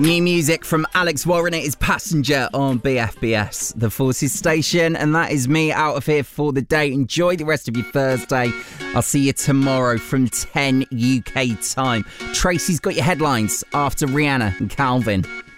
New music from Alex Warren. It is Passenger on BFBS, the Forces station. And that is me out of here for the day. Enjoy the rest of your Thursday. I'll see you tomorrow from 10 UK time. Tracy's got your headlines after Rihanna and Calvin.